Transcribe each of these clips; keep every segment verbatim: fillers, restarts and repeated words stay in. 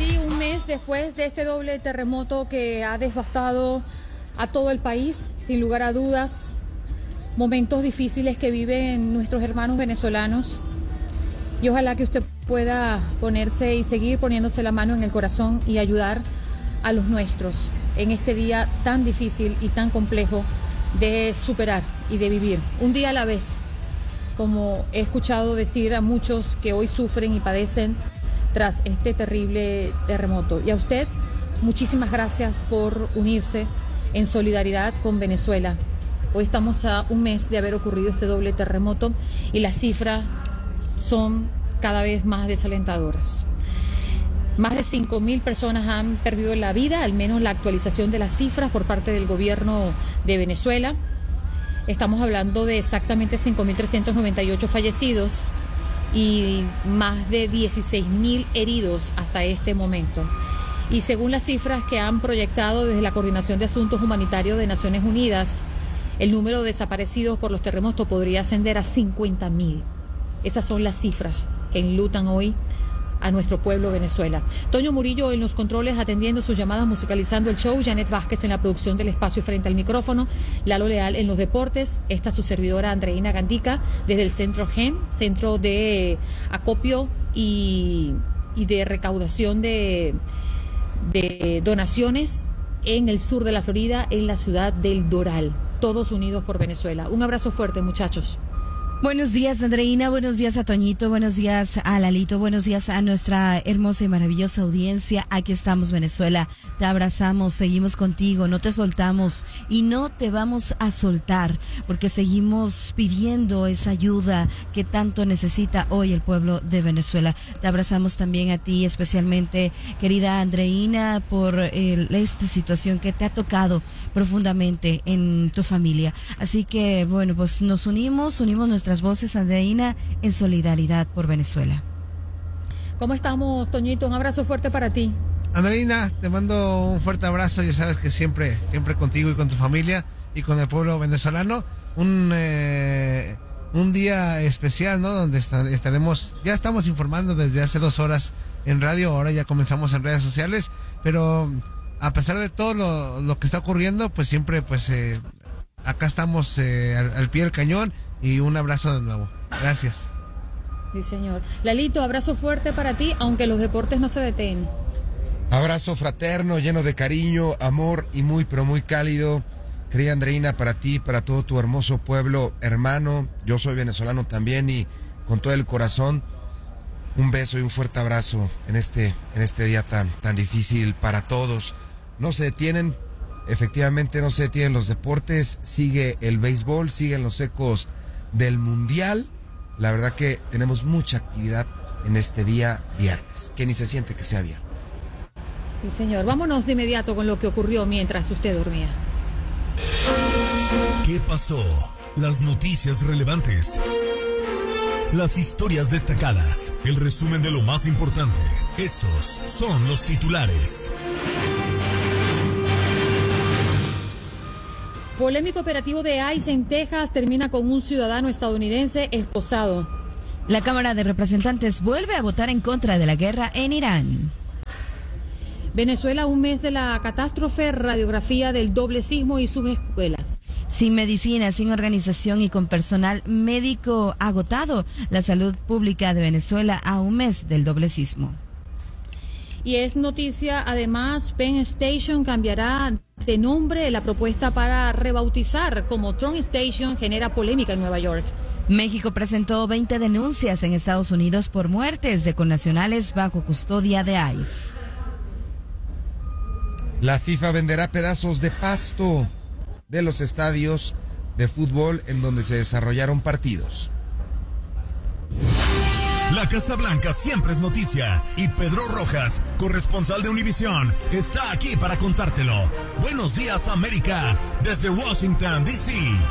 ti, un mes después de este doble terremoto que ha devastado a todo el país, sin lugar a dudas, momentos difíciles que viven nuestros hermanos venezolanos. Y ojalá que usted pueda ponerse y seguir poniéndose la mano en el corazón y ayudar a los nuestros en este día tan difícil y tan complejo de superar y de vivir, un día a la vez, como he escuchado decir a muchos que hoy sufren y padecen tras este terrible terremoto. Y a usted, muchísimas gracias por unirse en solidaridad con Venezuela. Hoy estamos a un mes de haber ocurrido este doble terremoto y las cifras son cada vez más desalentadoras. Más de cinco mil personas han perdido la vida, al menos la actualización de las cifras por parte del gobierno de Venezuela. Estamos hablando de exactamente cinco mil trescientos noventa y ocho fallecidos y más de dieciséis mil heridos hasta este momento. Y según las cifras que han proyectado desde la Coordinación de Asuntos Humanitarios de Naciones Unidas, el número de desaparecidos por los terremotos podría ascender a cincuenta mil. Esas son las cifras que enlutan hoy a nuestro pueblo Venezuela. Toño Murillo en los controles atendiendo sus llamadas, musicalizando el show, Janet Vázquez en la producción del espacio frente al micrófono, Lalo Leal en los deportes, esta su servidora Andreina Gandica desde el Centro G E M, Centro de Acopio y, y de Recaudación de, de Donaciones en el sur de la Florida, en la ciudad del Doral. Todos unidos por Venezuela. Un abrazo fuerte, muchachos. Buenos días, Andreina, buenos días a Toñito, buenos días a Lalito, buenos días a nuestra hermosa y maravillosa audiencia. Aquí estamos, Venezuela, te abrazamos, seguimos contigo, no te soltamos y no te vamos a soltar porque seguimos pidiendo esa ayuda que tanto necesita hoy el pueblo de Venezuela. Te abrazamos también a ti, especialmente, querida Andreina, por el, esta situación que te ha tocado profundamente en tu familia. Así que, bueno, pues nos unimos, unimos nuestras voces, Andreina, en solidaridad por Venezuela. ¿Cómo estamos, Toñito? Un abrazo fuerte para ti. Andreina, te mando un fuerte abrazo, ya sabes que siempre, siempre contigo y con tu familia y con el pueblo venezolano. Un, eh, un día especial, ¿no? Donde estaremos, ya estamos informando desde hace dos horas en radio, ahora ya comenzamos en redes sociales, pero a pesar de todo lo, lo que está ocurriendo, pues siempre, pues, eh, acá estamos eh, al, al pie del cañón. Y un abrazo de nuevo. Gracias. Sí, señor. Lalito, abrazo fuerte para ti, aunque los deportes no se detienen. Abrazo fraterno, lleno de cariño, amor y muy, pero muy cálido. Querida Andreina, para ti, para todo tu hermoso pueblo, hermano. Yo soy venezolano también y con todo el corazón, un beso y un fuerte abrazo en este, en este día tan, tan difícil para todos. No se detienen, efectivamente no se detienen los deportes, sigue el béisbol, siguen los ecos del Mundial. La verdad que tenemos mucha actividad en este día viernes, que ni se siente que sea viernes. Sí, señor. Vámonos de inmediato con lo que ocurrió mientras usted dormía. ¿Qué pasó? Las noticias relevantes, las historias destacadas, el resumen de lo más importante. Estos son los titulares. Polémico operativo de ICE en Texas termina con un ciudadano estadounidense esposado. La Cámara de Representantes vuelve a votar en contra de la guerra en Irán. Venezuela, un mes de la catástrofe, radiografía del doble sismo y sus escuelas. Sin medicina, sin organización y con personal médico agotado, la salud pública de Venezuela a un mes del doble sismo. Y es noticia, además, Penn Station cambiará de nombre. La propuesta para rebautizar como Trump Station genera polémica en Nueva York. México presentó veinte denuncias en Estados Unidos por muertes de connacionales bajo custodia de ICE. La FIFA venderá pedazos de pasto de los estadios de fútbol en donde se desarrollaron partidos. La Casa Blanca siempre es noticia y Pedro Rojas, corresponsal de Univisión, está aquí para contártelo. Buenos días, América, desde Washington, D C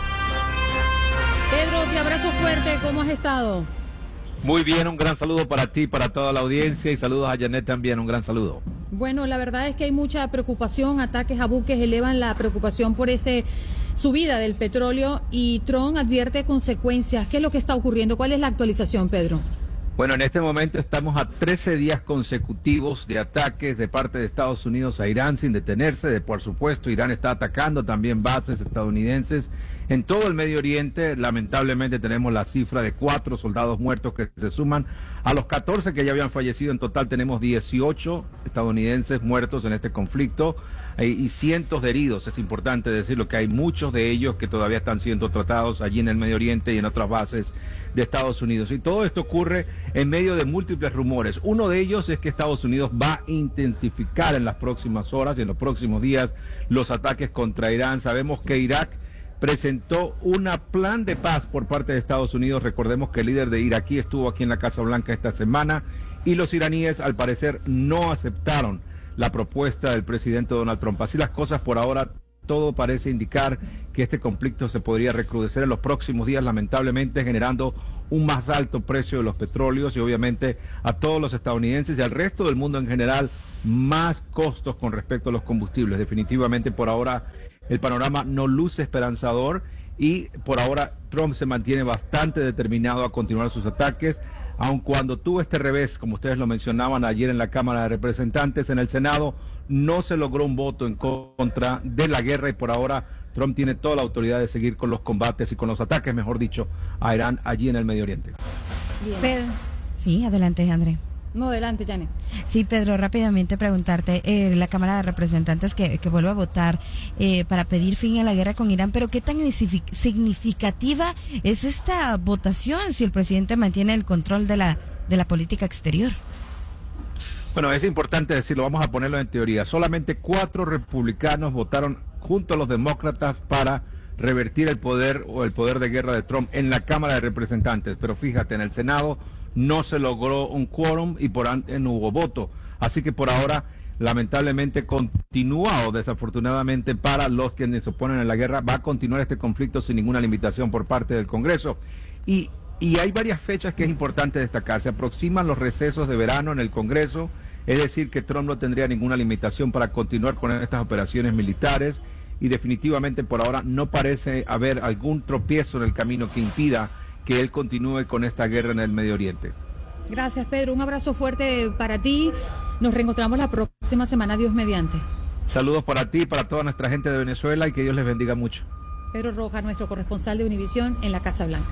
Pedro, te abrazo fuerte, ¿cómo has estado? Muy bien, un gran saludo para ti, para toda la audiencia y saludos a Janet también, un gran saludo. Bueno, la verdad es que hay mucha preocupación, ataques a buques elevan la preocupación por ese subida del petróleo y Trump advierte consecuencias. ¿Qué es lo que está ocurriendo? ¿Cuál es la actualización, Pedro? Bueno, en este momento estamos a trece días consecutivos de ataques de parte de Estados Unidos a Irán sin detenerse. De, por supuesto, Irán está atacando también bases estadounidenses en todo el Medio Oriente. Lamentablemente tenemos la cifra de cuatro soldados muertos que se suman a los catorce que ya habían fallecido. En total tenemos dieciocho estadounidenses muertos en este conflicto eh, y cientos de heridos. Es importante decirlo que hay muchos de ellos que todavía están siendo tratados allí en el Medio Oriente y en otras bases de Estados Unidos. Y todo esto ocurre en medio de múltiples rumores. Uno de ellos es que Estados Unidos va a intensificar en las próximas horas y en los próximos días los ataques contra Irán. Sabemos que Irak presentó un plan de paz por parte de Estados Unidos. Recordemos que el líder de iraquí estuvo aquí en la Casa Blanca esta semana y los iraníes al parecer no aceptaron la propuesta del presidente Donald Trump. Así las cosas por ahora, todo parece indicar que este conflicto se podría recrudecer en los próximos días, lamentablemente generando un más alto precio de los petróleos y obviamente a todos los estadounidenses y al resto del mundo en general más costos con respecto a los combustibles. Definitivamente por ahora el panorama no luce esperanzador y por ahora Trump se mantiene bastante determinado a continuar sus ataques, aun cuando tuvo este revés, como ustedes lo mencionaban ayer en la Cámara de Representantes. En el Senado no se logró un voto en contra de la guerra y por ahora Trump tiene toda la autoridad de seguir con los combates y con los ataques, mejor dicho, a Irán allí en el Medio Oriente. Bien. Pedro. Sí, adelante, André. No, adelante, Janet. Sí, Pedro, rápidamente preguntarte, eh, la Cámara de Representantes que, que vuelve a votar eh, para pedir fin a la guerra con Irán, pero ¿qué tan significativa es esta votación si el presidente mantiene el control de la, de la política exterior? Bueno, es importante decirlo, vamos a ponerlo en teoría. Solamente cuatro republicanos votaron junto a los demócratas para revertir el poder o el poder de guerra de Trump en la Cámara de Representantes, pero fíjate, en el Senado no se logró un quórum y por antes no hubo voto. Así que por ahora, lamentablemente, continúa o desafortunadamente para los que se oponen a la guerra, va a continuar este conflicto sin ninguna limitación por parte del Congreso. Y, y hay varias fechas que es importante destacar. Se aproximan los recesos de verano en el Congreso, es decir, que Trump no tendría ninguna limitación para continuar con estas operaciones militares y definitivamente por ahora no parece haber algún tropiezo en el camino que impida que él continúe con esta guerra en el Medio Oriente. Gracias, Pedro. Un abrazo fuerte para ti. Nos reencontramos la próxima semana, Dios mediante. Saludos para ti y para toda nuestra gente de Venezuela y que Dios les bendiga mucho. Pedro Rojas, nuestro corresponsal de Univisión en la Casa Blanca.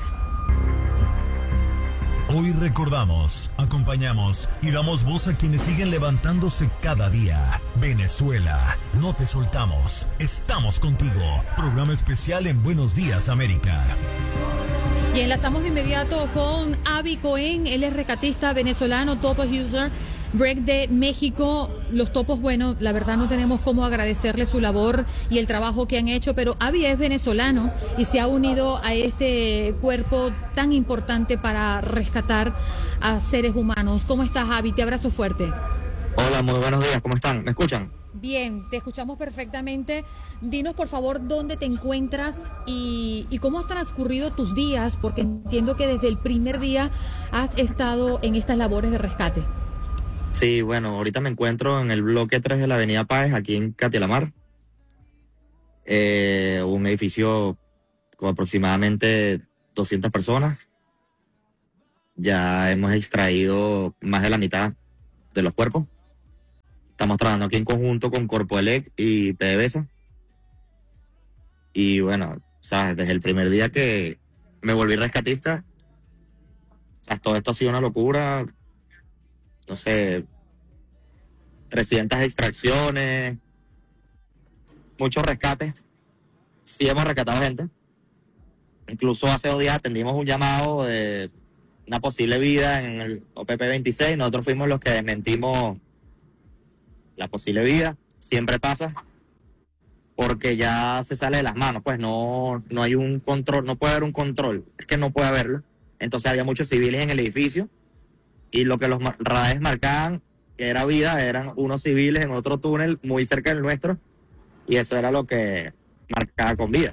Hoy recordamos, acompañamos y damos voz a quienes siguen levantándose cada día. Venezuela, no te soltamos, estamos contigo. Programa especial en Buenos Días, América. Y enlazamos de inmediato con Avi Cohen, él es rescatista venezolano, Topo User, Break de México. Los topos, bueno, la verdad no tenemos cómo agradecerle su labor y el trabajo que han hecho, pero Avi es venezolano y se ha unido a este cuerpo tan importante para rescatar a seres humanos. ¿Cómo estás, Avi? Te abrazo fuerte. Hola, muy buenos días, ¿cómo están? ¿Me escuchan? Bien, te escuchamos perfectamente. Dinos, por favor, dónde te encuentras y, y cómo han transcurrido tus días, porque entiendo que desde el primer día has estado en estas labores de rescate. Sí, bueno, ahorita me encuentro en el bloque tres de la Avenida Páez, aquí en Catialamar. Eh, un edificio con aproximadamente doscientas personas. Ya hemos extraído más de la mitad de los cuerpos. Estamos trabajando aquí en conjunto con Corpoelec y PDVSA. Y bueno, ¿sabes? Desde el primer día que me volví rescatista, ¿sabes? Todo esto ha sido una locura. No sé, trescientas extracciones, muchos rescates. Sí hemos rescatado gente. Incluso hace dos días atendimos un llamado de una posible vida en el O P P veintiséis. Nosotros fuimos los que desmentimos la posible vida. Siempre pasa, porque ya se sale de las manos. Pues no, no hay un control, no puede haber un control. Es que no puede haberlo. Entonces había muchos civiles en el edificio. Y lo que los radares marcaban que era vida, eran unos civiles en otro túnel muy cerca del nuestro, y eso era lo que marcaba con vida.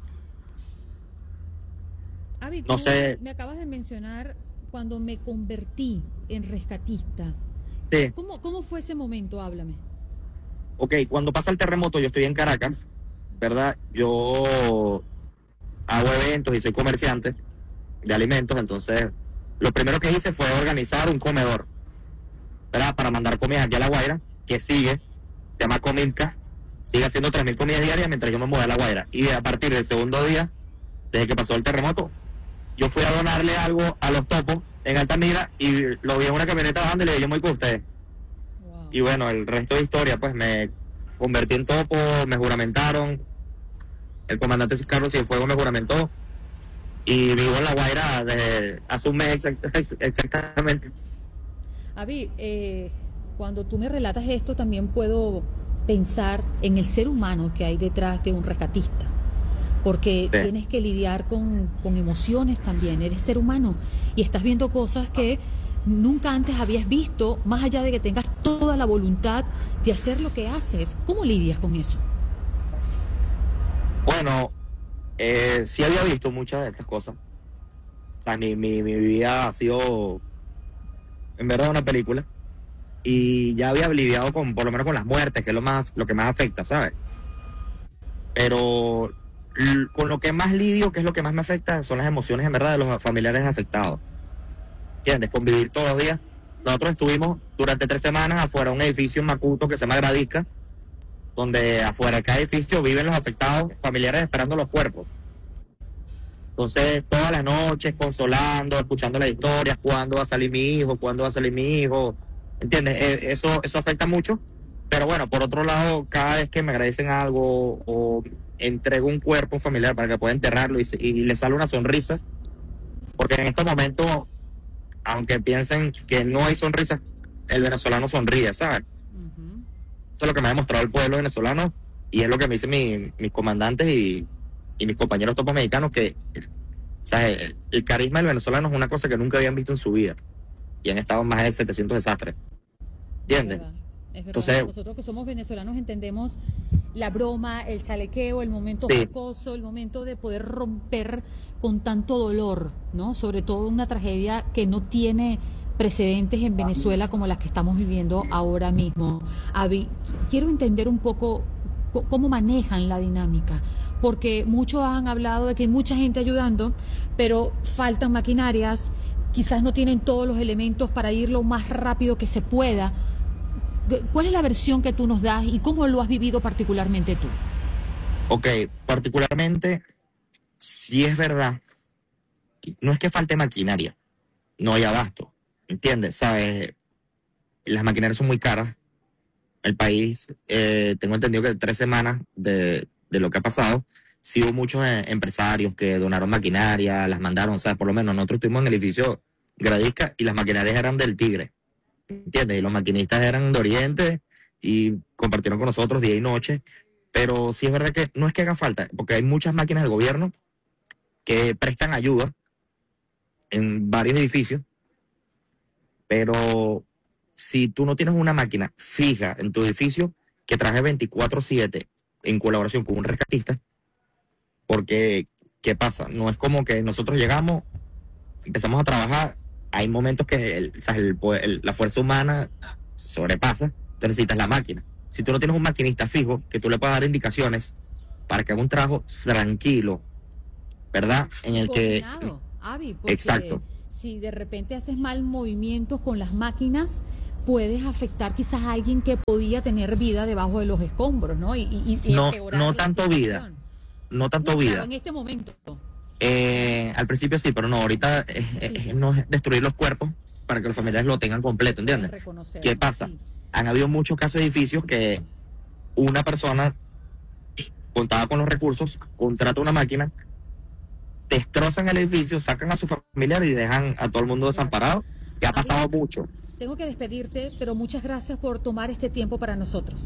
Avi, no sé. Me acabas de mencionar cuando me convertí en rescatista. Sí. ¿Cómo, cómo fue ese momento? Háblame. Ok, cuando pasa el terremoto, yo estoy en Caracas, ¿verdad? Yo hago eventos y soy comerciante de alimentos, entonces lo primero que hice fue organizar un comedor, ¿verdad? Para mandar comidas aquí a La Guaira, que sigue, se llama Comilca, sigue haciendo tres mil comidas diarias mientras yo me mudé a La Guaira. Y a partir del segundo día, desde que pasó el terremoto, yo fui a donarle algo a los topos en Altamira y lo vi en una camioneta bajando y le dije, yo me voy con ustedes. Wow. Y bueno, el resto de historia, pues me convertí en topo, me juramentaron, el comandante Carlos Cienfuegos me juramentó y vivo en La Guaira desde hace un mes exact- exactamente. Avi, eh, cuando tú me relatas esto también puedo pensar en el ser humano que hay detrás de un rescatista, porque sí. tienes que lidiar con, con emociones también, eres ser humano y estás viendo cosas que nunca antes habías visto, más allá de que tengas toda la voluntad de hacer lo que haces. ¿Cómo lidias con eso? Bueno, eh, sí había visto muchas de estas cosas. O sea, mi, mi, mi vida ha sido, en verdad, una película. Y ya había lidiado con, por lo menos con las muertes, que es lo más, lo que más afecta, ¿sabes? Pero l- con lo que más lidio, que es lo que más me afecta, son las emociones, en verdad, de los familiares afectados. ¿Entiendes? Convivir todos los días. Nosotros estuvimos durante tres semanas afuera de un edificio en Macuto que se llama Gradisca, donde afuera de cada edificio viven los afectados familiares esperando los cuerpos. Entonces, todas las noches consolando, escuchando las historias, cuándo va a salir mi hijo, cuándo va a salir mi hijo. ¿Entiendes? Eh, eso, eso afecta mucho. Pero bueno, por otro lado, cada vez que me agradecen algo o entrego un cuerpo familiar para que pueda enterrarlo y, y le sale una sonrisa, porque en estos momentos, aunque piensen que no hay sonrisa, el venezolano sonríe, ¿sabes? Uh-huh. Eso es lo que me ha demostrado el pueblo venezolano y es lo que me dicen mi, mis comandantes y, y mis compañeros topos mexicanos, que ¿sabes? El, el carisma del venezolano es una cosa que nunca habían visto en su vida y han estado en más de setecientos desastres. ¿Entiendes? Es verdad, es verdad. Entonces, nosotros que somos venezolanos entendemos la broma, el chalequeo, el momento sí. jocoso, el momento de poder romper con tanto dolor, ¿no? Sobre todo una tragedia que no tiene precedentes en Venezuela como las que estamos viviendo ahora mismo. Avi, quiero entender un poco c- cómo manejan la dinámica, porque muchos han hablado de que hay mucha gente ayudando, pero faltan maquinarias, quizás no tienen todos los elementos para ir lo más rápido que se pueda. ¿Cuál es la versión que tú nos das y cómo lo has vivido particularmente tú? Ok, particularmente, si es verdad, no es que falte maquinaria, no hay abasto, ¿entiendes? ¿Sabes? Las maquinarias son muy caras. El país, eh, tengo entendido que tres semanas de, de lo que ha pasado, sí hubo muchos eh, empresarios que donaron maquinaria, las mandaron, ¿sabes? Por lo menos nosotros estuvimos en el edificio Gradisca y las maquinarias eran del Tigre, ¿entiendes? Y los maquinistas eran de Oriente y compartieron con nosotros día y noche. Pero sí es verdad que no es que haga falta, porque hay muchas máquinas del gobierno que prestan ayuda en varios edificios, pero si tú no tienes una máquina fija en tu edificio que trabaje veinticuatro siete en colaboración con un rescatista, porque, ¿qué pasa? No es como que nosotros llegamos, empezamos a trabajar, hay momentos que el, el, el, la fuerza humana sobrepasa, entonces necesitas la máquina. Si tú no tienes un maquinista fijo, que tú le puedas dar indicaciones para que haga un trabajo tranquilo, ¿verdad? En el que... Avi, porque exacto. Si de repente haces mal movimientos con las máquinas, puedes afectar quizás a alguien que podía tener vida debajo de los escombros, ¿no? Y, y, y no, empeorar no la tanto situación. vida, no tanto no, vida. Claro, en este momento. Eh, al principio sí, pero no, ahorita es, Sí. es, no es destruir los cuerpos para que los familiares lo tengan completo, ¿entiendes? ¿Qué pasa? Sí. Han habido muchos casos de edificios que una persona contaba con los recursos, contrata una máquina, destrozan el edificio, sacan a su familiar y dejan a todo el mundo desamparado. Y ha pasado Avi, mucho. Tengo que despedirte, pero muchas gracias por tomar este tiempo para nosotros.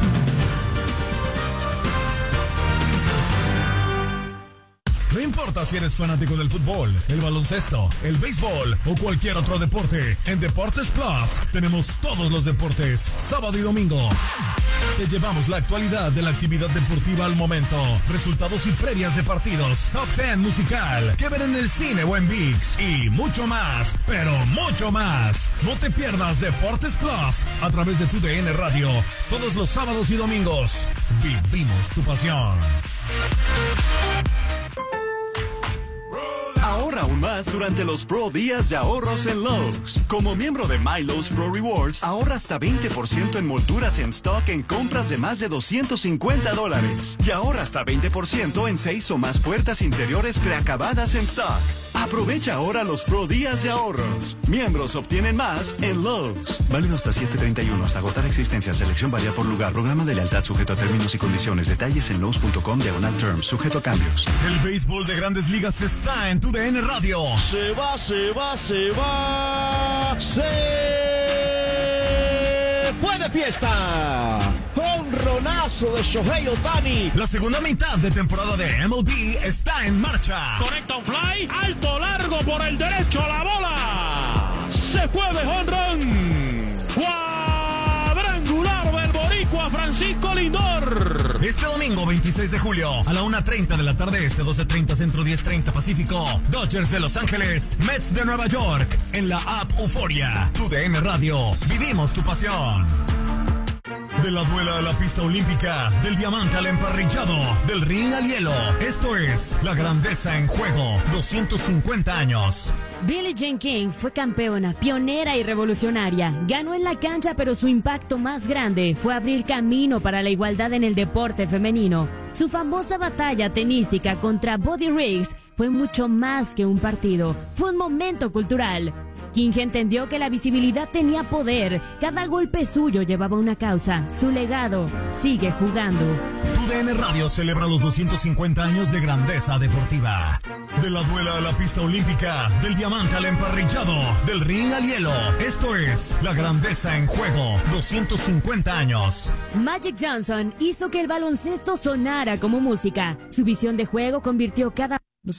No importa si eres fanático del fútbol, el baloncesto, el béisbol o cualquier otro deporte, en Deportes Plus tenemos todos los deportes, sábado y domingo. Te llevamos la actualidad de la actividad deportiva al momento, resultados y previas de partidos, top diez musical, que ver en el cine o en ViX y mucho más, pero mucho más. No te pierdas Deportes Plus a través de tu D N Radio, todos los sábados y domingos. Vivimos tu pasión. Ahora Ahorra aún más durante los Pro Días de Ahorros en Lowe's. Como miembro de My Lowe's Pro Rewards, ahorra hasta veinte por ciento en molduras en stock en compras de más de doscientos cincuenta dólares. Y ahorra hasta veinte por ciento en seis o más puertas interiores preacabadas en stock. Aprovecha ahora los Pro Días de Ahorros. Miembros obtienen más en Lowe's. Válido hasta siete treinta y uno, hasta agotar existencia. Selección varía por lugar. Programa de lealtad sujeto a términos y condiciones. Detalles en lowes punto com diagonal terms. Sujeto a cambios. El béisbol de Grandes Ligas está en tu D N Radio. Se va, se va, se va. Se fue de fiesta. Honronazo de Shohei Ohtani. La segunda mitad de temporada de M L B está en marcha. Conecta un fly, alto, largo por el derecho, la bola. Se fue de jonrón. Cuadrangular del boricua Francisco Lindor. Este domingo veintiséis de julio a la una treinta de la tarde este, doce treinta centro, diez treinta pacífico. Dodgers de Los Ángeles, Mets de Nueva York. En la app Euforia, tu D N Radio. Vivimos tu pasión. De la duela a la pista olímpica, del diamante al emparrillado, del ring al hielo. Esto es La Grandeza en Juego, doscientos cincuenta años. Billie Jean King fue campeona, pionera y revolucionaria. Ganó en la cancha, pero su impacto más grande fue abrir camino para la igualdad en el deporte femenino. Su famosa batalla tenística contra Buddy Riggs fue mucho más que un partido, fue un momento cultural. King entendió que la visibilidad tenía poder. Cada golpe suyo llevaba una causa. Su legado sigue jugando. Tu D N Radio celebra los doscientos cincuenta años de grandeza deportiva. De la duela a la pista olímpica, del diamante al emparrillado, del ring al hielo. Esto es La Grandeza en Juego, doscientos cincuenta años. Magic Johnson hizo que el baloncesto sonara como música. Su visión de juego convirtió cada...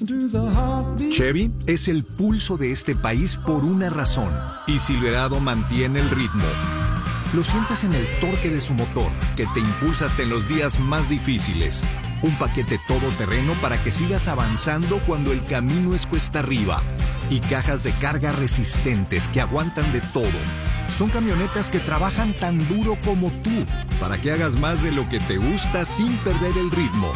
Chevy es el pulso de este país por una razón, y Silverado mantiene el ritmo. Lo sientes en el torque de su motor, que te impulsa hasta en los días más difíciles. Un paquete todoterreno para que sigas avanzando cuando el camino es cuesta arriba. Y cajas de carga resistentes que aguantan de todo. Son camionetas que trabajan tan duro como tú, para que hagas más de lo que te gusta sin perder el ritmo.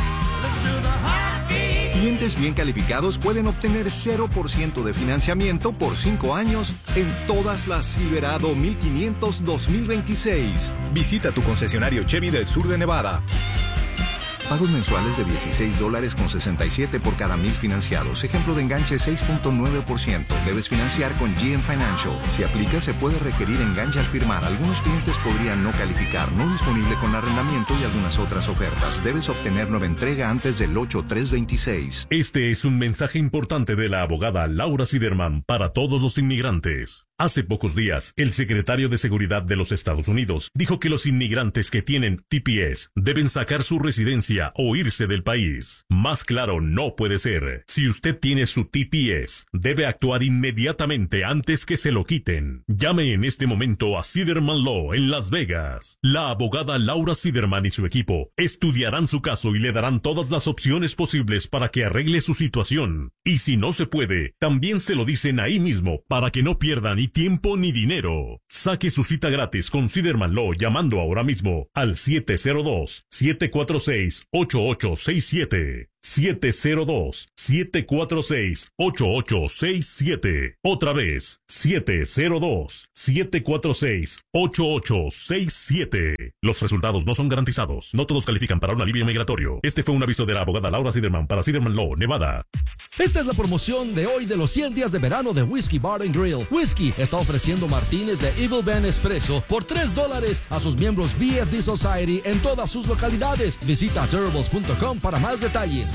Clientes bien calificados pueden obtener cero por ciento de financiamiento por cinco años en todas las Silverado mil quinientos dos mil veintiséis. Visita tu concesionario Chevy del sur de Nevada. Pagos mensuales de dieciséis dólares con sesenta y siete por cada mil financiados. Ejemplo de enganche seis punto nueve por ciento. Debes financiar con G M Financial. Si aplica, se puede requerir enganche al firmar. Algunos clientes podrían no calificar. No disponible con arrendamiento y algunas otras ofertas. Debes obtener nueva entrega antes del ocho tres veintiséis. Este es un mensaje importante de la abogada Laura Siderman para todos los inmigrantes. Hace pocos días, el secretario de Seguridad de los Estados Unidos dijo que los inmigrantes que tienen T P S deben sacar su residencia o irse del país. Más claro no puede ser. Si usted tiene su T P S, debe actuar inmediatamente antes que se lo quiten. Llame en este momento a Siderman Law en Las Vegas. La abogada Laura Siderman y su equipo estudiarán su caso y le darán todas las opciones posibles para que arregle su situación. Y si no se puede, también se lo dicen ahí mismo para que no pierda ni tiempo ni dinero. Saque su cita gratis con Siderman Law llamando ahora mismo al siete cero dos, siete cuatro seis, ocho ocho seis siete. siete cero dos, siete cuatro seis, ocho ocho seis siete. Otra vez, siete cero dos, siete cuatro seis, ocho ocho seis siete. Los resultados no son garantizados. No todos califican para un alivio migratorio. Este fue un aviso de la abogada Laura Siderman para Siderman Law, Nevada. Esta es la promoción de hoy de los cien días de verano de Whiskey Bar and Grill. Whiskey está ofreciendo martines de Evil Ben Espresso por tres dólares a sus miembros B F D Society en todas sus localidades. Visita terribles punto com para más detalles.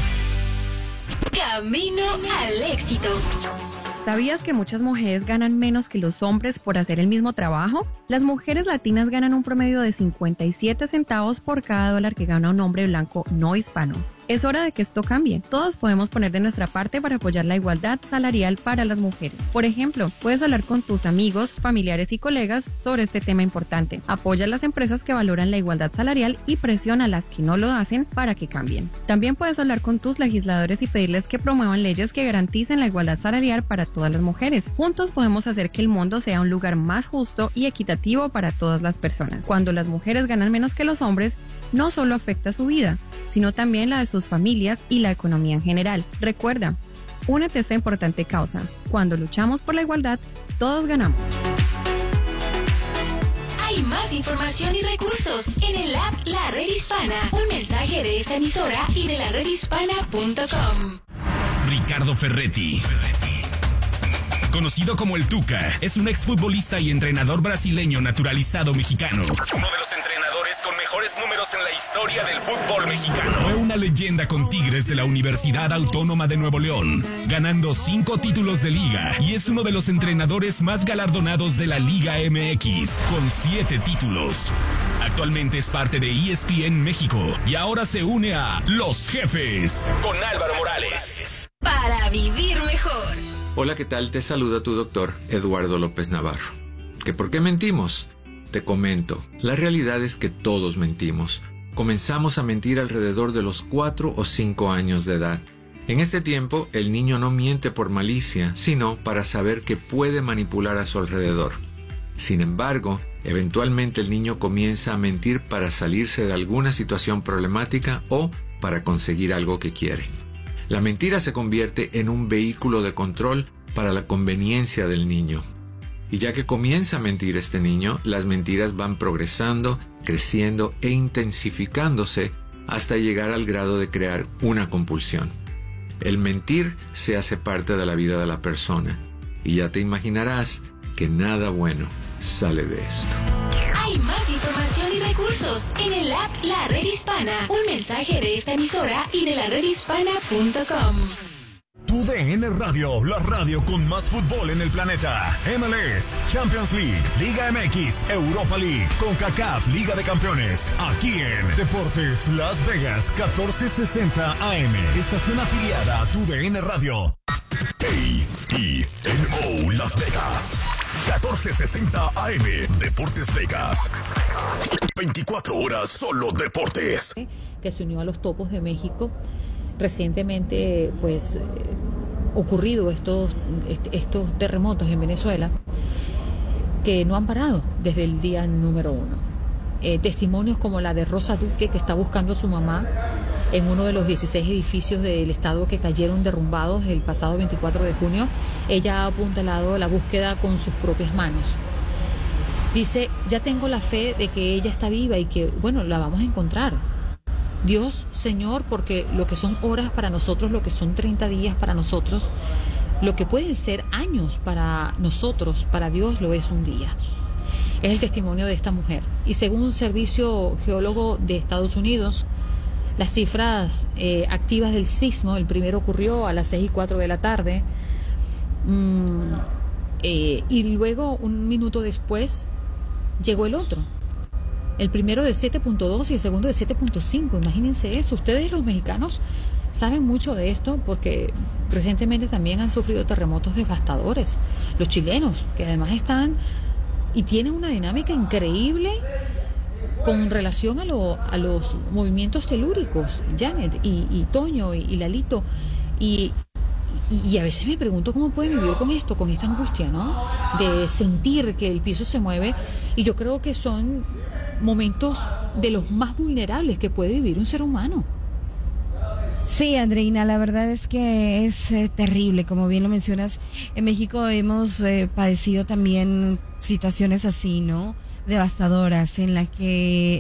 Camino al éxito. ¿Sabías que muchas mujeres ganan menos que los hombres por hacer el mismo trabajo? Las mujeres latinas ganan un promedio de cincuenta y siete centavos por cada dólar que gana un hombre blanco no hispano. Es hora de que esto cambie. Todos podemos poner de nuestra parte para apoyar la igualdad salarial para las mujeres. Por ejemplo, puedes hablar con tus amigos, familiares y colegas sobre este tema importante. Apoya a las empresas que valoran la igualdad salarial y presiona a las que no lo hacen para que cambien. También puedes hablar con tus legisladores y pedirles que promuevan leyes que garanticen la igualdad salarial para todas las mujeres. Juntos podemos hacer que el mundo sea un lugar más justo y equitativo para todas las personas. Cuando las mujeres ganan menos que los hombres, no solo afecta su vida, sino también la de sus familias y la economía en general. Recuerda, Únete a esta importante causa. Cuando luchamos por la igualdad, todos ganamos. Hay más información y recursos en el app La Red Hispana. Un mensaje de esta emisora y de la red hispana punto com. Ricardo Ferretti, conocido como el Tuca, es un exfutbolista y entrenador brasileño naturalizado mexicano. Uno de los entrenadores con mejores números en la historia del fútbol mexicano. Fue una leyenda con Tigres de la Universidad Autónoma de Nuevo León, ganando cinco títulos de liga, y es uno de los entrenadores más galardonados de la Liga M X, con siete títulos. Actualmente es parte de E S P N México y ahora se une a Los Jefes con Álvaro Morales. Para vivir mejor. Hola, ¿qué tal? Te saluda tu doctor Eduardo López Navarro. ¿Que por qué mentimos? Te comento, la realidad es que todos mentimos. Comenzamos a mentir alrededor de los cuatro o cinco años de edad. En este tiempo, el niño no miente por malicia, sino para saber que puede manipular a su alrededor. Sin embargo, eventualmente el niño comienza a mentir para salirse de alguna situación problemática o para conseguir algo que quiere. La mentira se convierte en un vehículo de control para la conveniencia del niño. Y ya que comienza a mentir este niño, las mentiras van progresando, creciendo e intensificándose hasta llegar al grado de crear una compulsión. El mentir se hace parte de la vida de la persona, y ya te imaginarás que nada bueno sale de esto. Hay más información y recursos en el app La Red Hispana. Un mensaje de esta emisora y de la red hispana punto com. Tu D N Radio, la radio con más fútbol en el planeta. M L S, Champions League, Liga M X, Europa League, CONCACAF, Liga de Campeones. Aquí en Deportes Las Vegas, catorce sesenta A M. Estación afiliada a Tu D N Radio. A E N O Las Vegas. catorce sesenta A M. Deportes Vegas. veinticuatro horas solo deportes. Que se unió a los Topos de México. Recientemente, pues, eh, ocurrido estos, est- estos terremotos en Venezuela, que no han parado desde el día número uno. Eh, testimonios como la de Rosa Duque, que está buscando a su mamá en uno de los dieciséis edificios del estado que cayeron derrumbados el pasado veinticuatro de junio. Ella ha apuntalado la búsqueda con sus propias manos. Dice, ya tengo la fe de que ella está viva y que, bueno, la vamos a encontrar. Dios, Señor, porque lo que son horas para nosotros, lo que son treinta días para nosotros, lo que pueden ser años para nosotros, para Dios lo es un día. Es el testimonio de esta mujer. Y según un servicio geólogo de Estados Unidos, las cifras eh, activas del sismo, el primero ocurrió a las seis y cuatro de la tarde, mmm, eh, y luego un minuto después llegó el otro. El primero de siete punto dos y el segundo de siete punto cinco. Imagínense eso. Ustedes los mexicanos saben mucho de esto porque recientemente también han sufrido terremotos devastadores. Los chilenos, que además están y tienen una dinámica increíble con relación a, lo, a los movimientos telúricos, Janet y, y Toño y, y Lalito. Y, y, y a veces me pregunto cómo pueden vivir con esto, con esta angustia, ¿no? De sentir que el piso se mueve. Y yo creo que son momentos de los más vulnerables que puede vivir un ser humano. Sí, Andreina, la verdad es que es eh, terrible, como bien lo mencionas. En México hemos eh, padecido también situaciones así, ¿no? Devastadoras, en la que